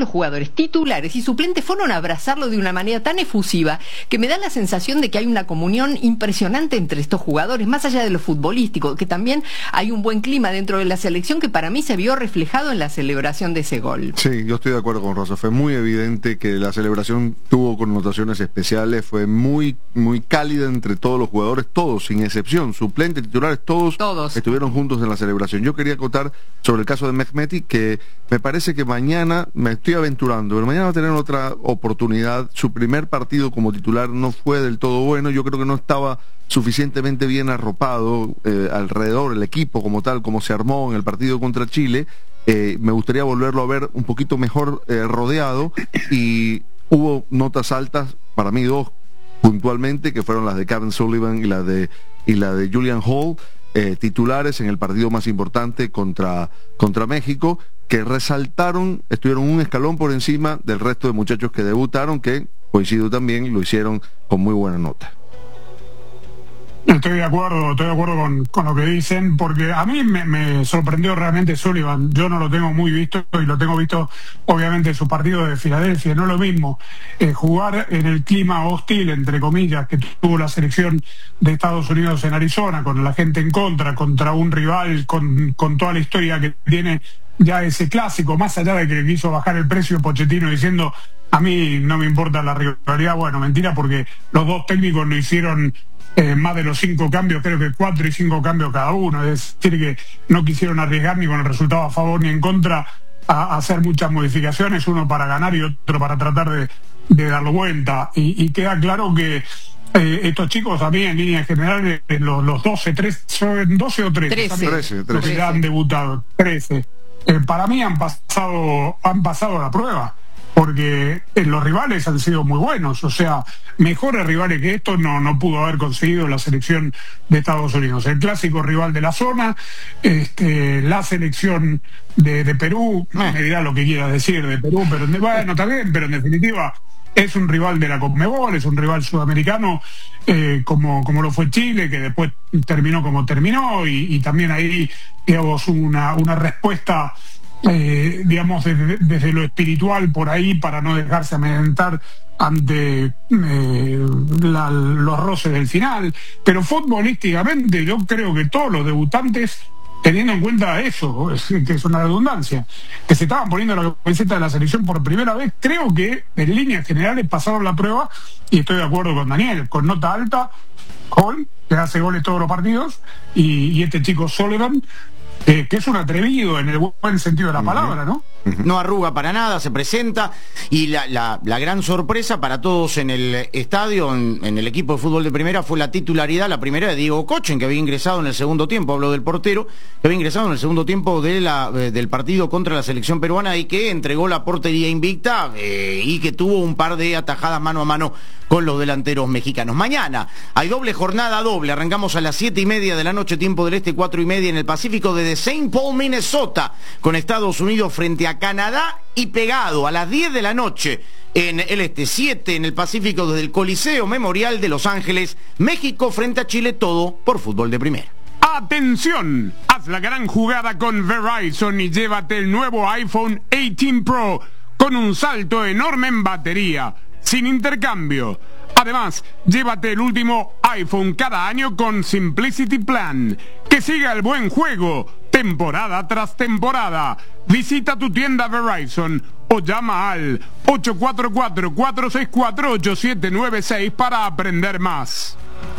los jugadores titulares y suplentes fueron a abrazarlo de una manera tan efusiva que me da la sensación de que hay una comunión impresionante entre estos jugadores, más allá de lo futbolístico, que también hay un buen clima dentro de la selección que para mí se vio reflejado en la celebración de ese gol. Sí, yo estoy de acuerdo con Rosa. Fue muy evidente que la celebración tuvo connotaciones especiales, fue muy cálida entre todos los jugadores, todos, sin excepción, suplentes, titulares, todos estuvieron juntos en la celebración. Yo quería acotar sobre el caso de Mehmeti, que me parece que mañana, me estoy aventurando, pero mañana va a tener otra oportunidad. Su primer partido como titular no fue del todo bueno, yo creo que no estaba suficientemente bien arropado alrededor, el equipo como tal, como se armó en el partido contra Chile. Me gustaría volverlo a ver un poquito mejor rodeado, y hubo notas altas, para mí dos puntualmente, que fueron las de Kevin Sullivan y la de Julian Hall, titulares en el partido más importante contra México, que resaltaron, estuvieron un escalón por encima del resto de muchachos que debutaron, que, coincido también, lo hicieron con muy buena nota. Estoy de acuerdo con lo que dicen, porque a mí me sorprendió realmente Sullivan. Yo no lo tengo muy visto, y lo tengo visto obviamente en su partido de Filadelfia. No es lo mismo jugar en el clima hostil, entre comillas, que tuvo la selección de Estados Unidos en Arizona, con la gente en contra un rival con toda la historia que tiene ya ese clásico, más allá de que le quiso bajar el precio Pochettino diciendo: a mí no me importa la rivalidad. Bueno, mentira, porque los dos técnicos no hicieron más de los 5 cambios, creo que 4 y 5 cambios cada uno, es decir que no quisieron arriesgar ni con el resultado a favor ni en contra a hacer muchas modificaciones, uno para ganar y otro para tratar de darlo vuelta, y queda claro que estos chicos, a mí en líneas generales, los 12 o 13 los que ya han debutado, 13, para mí han pasado la prueba, porque los rivales han sido muy buenos. O sea, mejores rivales que esto no pudo haber conseguido la selección de Estados Unidos. El clásico rival de la zona, la selección de Perú, me dirá lo que quiera decir de Perú, pero bueno, está bien, pero en definitiva es un rival de la Conmebol, es un rival sudamericano, como lo fue Chile, que después terminó como terminó, y también ahí, digamos, una respuesta, digamos, desde lo espiritual por ahí, para no dejarse amedrentar ante los roces del final. Pero futbolísticamente yo creo que todos los debutantes, teniendo en cuenta eso, que es una redundancia, que se estaban poniendo la camiseta de la selección por primera vez, creo que en líneas generales pasaron la prueba, y estoy de acuerdo con Daniel, con nota alta, Hall, que hace goles todos los partidos, y este chico Sullivan, que es un atrevido en el buen sentido de la palabra, ¿no? No arruga para nada, se presenta, y la gran sorpresa para todos en el estadio, en el equipo de fútbol de primera, fue la titularidad, la primera de Diego Kochen, que había ingresado en el segundo tiempo, hablo del portero, que había ingresado en el segundo tiempo del partido contra la selección peruana, y que entregó la portería invicta, y que tuvo un par de atajadas mano a mano con los delanteros mexicanos. Mañana hay jornada doble, arrancamos a las 7:30 de la noche, tiempo del este, 4:30 en el Pacífico, desde St. Paul, Minnesota, con Estados Unidos frente a Canadá, y pegado a las 10 de la noche en el este, 7 en el Pacífico, desde el Coliseo Memorial de Los Ángeles, México frente a Chile, todo por fútbol de primera. ¡Atención! Haz la gran jugada con Verizon y llévate el nuevo iPhone 18 Pro con un salto enorme en batería, sin intercambio. Además, llévate el último iPhone cada año con Simplicity Plan. Que siga el buen juego, temporada tras temporada. Visita tu tienda Verizon o llama al 844-464-8796 para aprender más.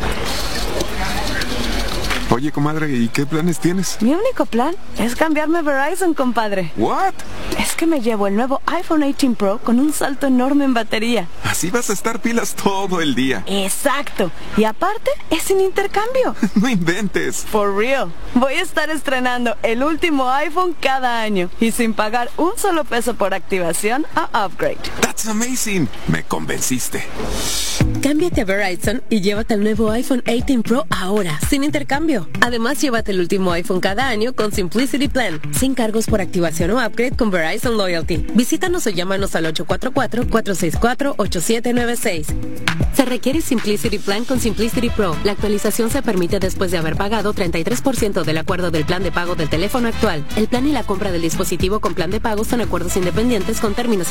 Oye, comadre, ¿y qué planes tienes? Mi único plan es cambiarme a Verizon, compadre. ¿What? Es que me llevo el nuevo iPhone 18 Pro con un salto enorme en batería. Así vas a estar pilas todo el día. Exacto. Y aparte, es sin intercambio. No inventes. For real. Voy a estar estrenando el último iPhone cada año y sin pagar un solo peso por activación o upgrade. That's amazing. Me convenciste. Cámbiate a Verizon y llévate el nuevo iPhone 18 Pro ahora, sin intercambio. Además, llévate el último iPhone cada año con Simplicity Plan, sin cargos por activación o upgrade con Verizon Loyalty. Visítanos o llámanos al 844-464-8796. Se requiere Simplicity Plan con Simplicity Pro. La actualización se permite después de haber pagado 33% del acuerdo del plan de pago del teléfono actual. El plan y la compra del dispositivo con plan de pago son acuerdos independientes con términos